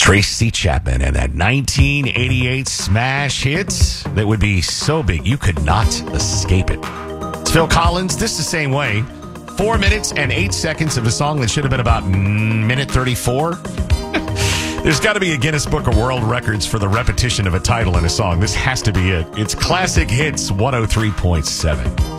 Tracy Chapman and that 1988 smash hit that would be so big you could not escape it. It's Phil Collins. This the same way. 4 minutes and 8 seconds of a song that should have been about minute 34. There's got to be a Guinness Book of World Records for the repetition of a title in a song. This has to be it. It's Classic Hits 103.7.